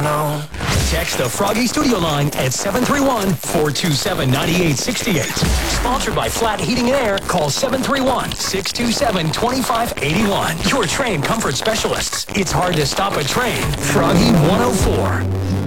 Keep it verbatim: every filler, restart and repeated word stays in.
know. Text the Froggy Studio line at seven three one, four two seven, nine eight six eight. Sponsored by Flat Heating and Air. Call seven three one, six two seven, two five eight one. Your train comfort specialists. It's hard to stop a train. Froggy one oh four.